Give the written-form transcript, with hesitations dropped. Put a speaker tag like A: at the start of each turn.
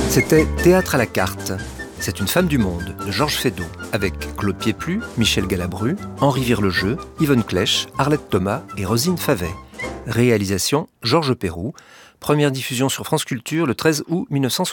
A: C'était Théâtre à la carte. C'est une femme du monde de Georges Feydeau, avec Claude Pieplu, Michel Galabru, Henri Virlejeu, Yvonne Clèche, Arlette Thomas et Rosine Favet. Réalisation Georges Perroux. Première diffusion sur France Culture le 13 août 1960.